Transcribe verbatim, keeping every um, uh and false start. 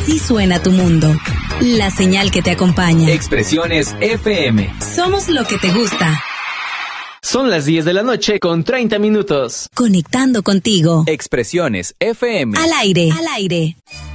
Así suena tu mundo. La señal que te acompaña. Expresiones F M. Somos lo que te gusta. Son las diez de la noche con treinta minutos. Conectando contigo. Expresiones F M. Al aire. Al aire.